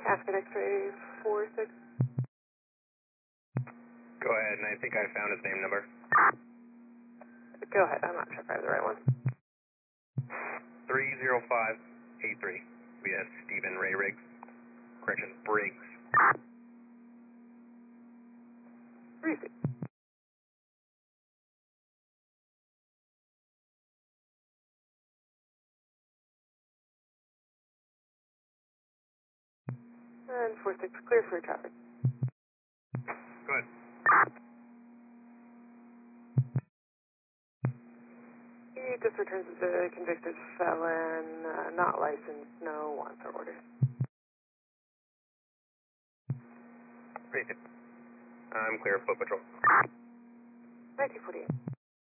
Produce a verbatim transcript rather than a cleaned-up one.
Ascot X-ray four six. Go ahead, and I think I found his name number. Go ahead, I'm not sure if I have the right one. three zero five eight three. We have Stephen Ray Riggs. Correction, Briggs. Receive. And four six, clear for traffic. Go ahead. He just returns as a convicted felon, uh, not licensed, no wants or orders. Receive. I'm clear, foot patrol. nineteen forty-eight.